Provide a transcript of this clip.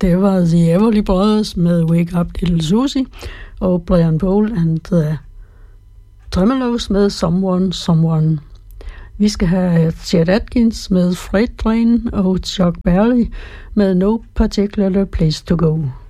Det var The Everly Brothers med Wake Up Little Susie, og Brian Bole and the Tremeloes med Someone. Vi skal have Chet Atkins med Freight Train og Chuck Berry med No Particular Place to Go.